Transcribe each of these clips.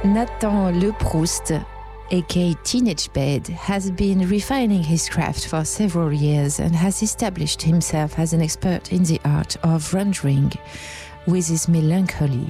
Nathan Le Proust, aka Teenage Bed, has been refining his craft for several years and has established himself as an expert in the art of rendering with his melancholy.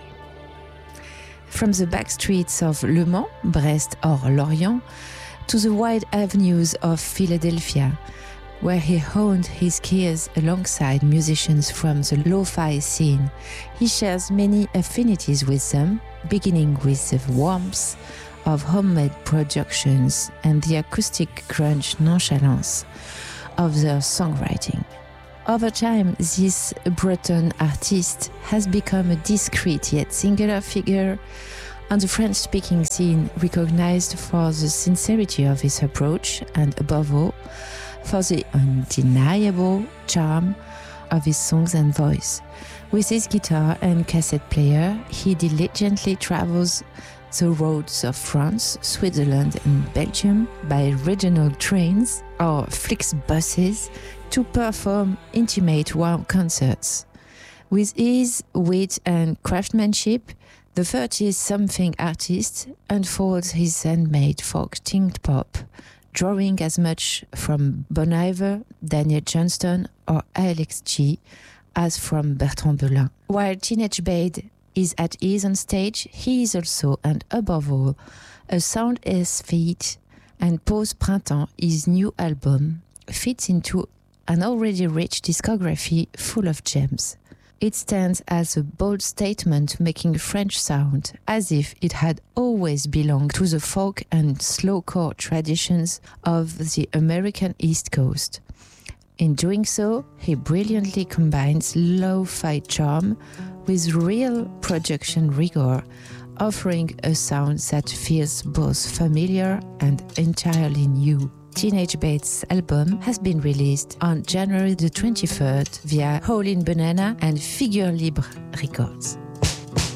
From the back streets of Le Mans, Brest or Lorient, to the wide avenues of Philadelphia, where he honed his skills alongside musicians from the lo-fi scene, he shares many affinities with them, beginning with the warmth of homemade productions and the acoustic grunge nonchalance of their songwriting. Over time, this Breton artist has become a discreet yet singular figure on the French-speaking scene, recognized for the sincerity of his approach and, above all, for the undeniable charm of his songs and voice. With his guitar and cassette player, he diligently travels the roads of France, Switzerland and Belgium by regional trains or Flixbuses to perform intimate warm concerts. With ease, wit and craftsmanship, the 30-something artist unfolds his handmade folk tinged pop, drawing as much from Bon Iver, Daniel Johnston or Alex G as from Bertrand Belin. While Teenage Bed is at ease on stage, he is also, and above all, a sound aesthete, and Pause Printemps, his new album, fits into an already rich discography full of gems. It stands as a bold statement making French sound as if it had always belonged to the folk and slowcore traditions of the American East Coast. In doing so, he brilliantly combines lo-fi charm with real production rigor, offering a sound that feels both familiar and entirely new. Teenage Bed's album has been released on January the 23rd via Howlin' Banana and Figure Libre Records.